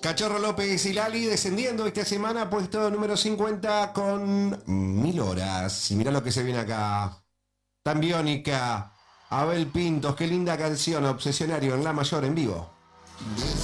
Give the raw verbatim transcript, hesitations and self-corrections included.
Cachorro López y Lali descendiendo esta semana, puesto número cincuenta con Mil Horas. Y mirá lo que se viene acá. Tan biónica. Abel Pintos, qué linda canción, Obsesionario en La Mayor en vivo.